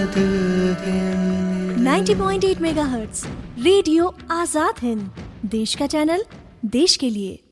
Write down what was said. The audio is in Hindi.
90.8 मेगाहर्ट्ज रेडियो आजाद हिंद, देश का चैनल, देश के लिए।